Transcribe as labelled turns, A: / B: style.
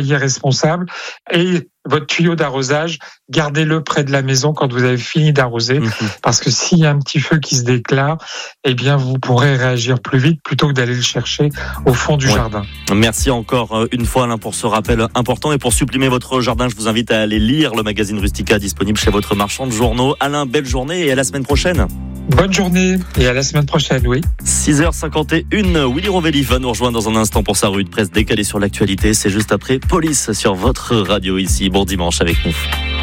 A: soyez responsable. Et votre tuyau d'arrosage, gardez-le près de la maison quand vous avez fini d'arroser, parce que s'il y a un petit feu qui se déclare, eh bien, vous pourrez réagir plus vite plutôt que d'aller le chercher au fond du jardin.
B: Merci encore une fois, Alain, pour ce rappel important. Et pour sublimer votre jardin, je vous invite à aller lire le magazine Rustica disponible chez votre marchand de journaux. Alain, belle journée et à la semaine prochaine.
A: Bonne journée et à la semaine prochaine, oui.
B: 6h51, Willy Rovelli va nous rejoindre dans un instant pour sa revue de presse décalée sur l'actualité. C'est juste après Police sur votre radio ici. Bon dimanche avec nous.